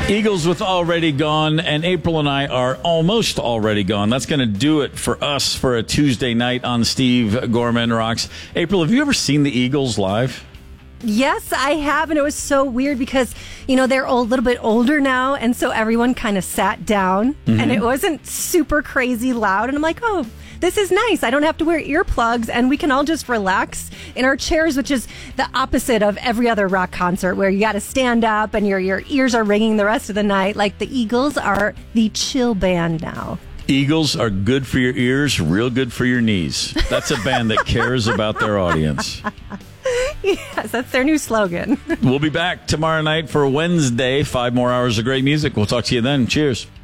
Eagles with Already Gone, and April and I are almost already gone. That's going to do it for us for a Tuesday night on Steve Gorman Rocks. April, have you ever seen the Eagles live? Yes, I have, and it was so weird because, they're a little bit older now, and so everyone kind of sat down, and it wasn't super crazy loud, and I'm like, oh, this is nice. I don't have to wear earplugs, and we can all just relax in our chairs, which is the opposite of every other rock concert where you got to stand up and your ears are ringing the rest of the night. Like, the Eagles are the chill band now. Eagles are good for your ears, real good for your knees. That's a band that cares about their audience. Yes, that's their new slogan. We'll be back tomorrow night for Wednesday. 5 more hours of great music. We'll talk to you then. Cheers.